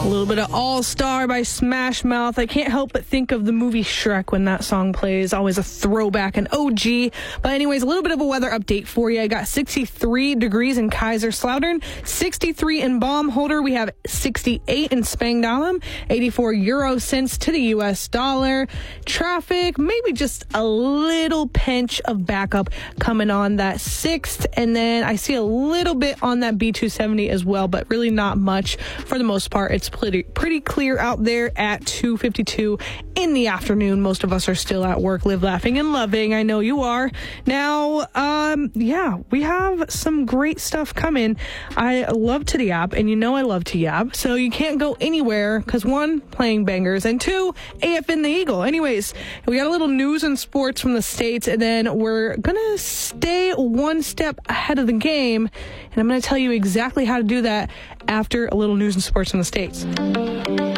A little bit of All-Star by Smash Mouth. I can't help but think of the movie Shrek when that song plays. Always a throwback, an OG. But anyways, a little bit of a weather update for you. I got 63 degrees in Kaiserslautern, 63 in Baumholder. We have 68 in Spangdahlem, 84 euro cents to the U.S. dollar. Traffic, maybe just a little pinch of backup coming on that 6th. And then I see a little bit on that B270 as well, but really not much. For the most part, it's pretty clear out there at 2:52 in the afternoon. Most of us are still at work, live laughing and loving. I know you are. Now, we have some great stuff coming. I love to the app, and you know I love to yap, so you can't go anywhere because 1, playing bangers, and 2, AF in the Eagle. Anyways, we got a little news and sports from the States, and then we're gonna stay one step ahead of the game, and I'm gonna tell you exactly how to do that after a little news and sports from the States.